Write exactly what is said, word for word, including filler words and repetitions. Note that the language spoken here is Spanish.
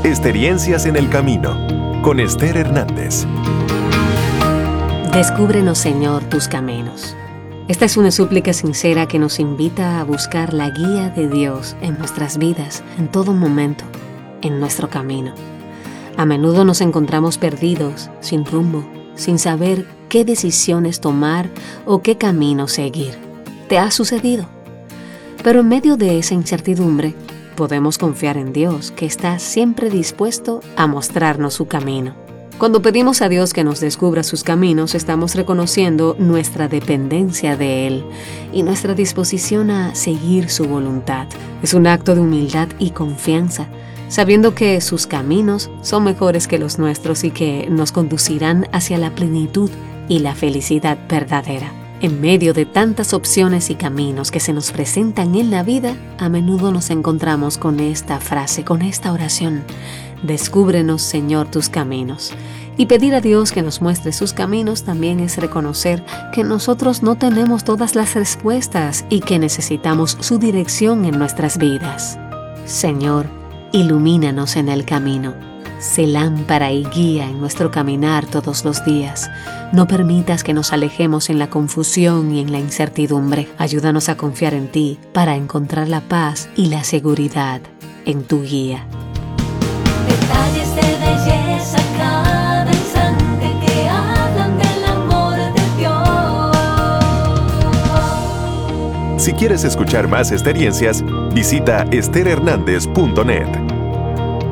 Experiencias en el Camino, con Esther Hernández. Descúbrenos, Señor, tus caminos. Esta es una súplica sincera que nos invita a buscar la guía de Dios en nuestras vidas, en todo momento, en nuestro camino. A menudo nos encontramos perdidos, sin rumbo, sin saber qué decisiones tomar o qué camino seguir. ¿Te ha sucedido? Pero en medio de esa incertidumbre, podemos confiar en Dios, que está siempre dispuesto a mostrarnos su camino. Cuando pedimos a Dios que nos descubra sus caminos, estamos reconociendo nuestra dependencia de Él y nuestra disposición a seguir su voluntad. Es un acto de humildad y confianza, sabiendo que sus caminos son mejores que los nuestros y que nos conducirán hacia la plenitud y la felicidad verdadera. En medio de tantas opciones y caminos que se nos presentan en la vida, a menudo nos encontramos con esta frase, con esta oración: descúbrenos, Señor, tus caminos. Y pedir a Dios que nos muestre sus caminos también es reconocer que nosotros no tenemos todas las respuestas y que necesitamos su dirección en nuestras vidas. Señor, ilumínanos en el camino. Sé lámpara y guía en nuestro caminar todos los días. No permitas que nos alejemos en la confusión y en la incertidumbre. Ayúdanos a confiar en ti para encontrar la paz y la seguridad en tu guía. Detalles de belleza cada instante que hablan del amor de Dios. Si quieres escuchar más experiencias, visita ester hernández punto net.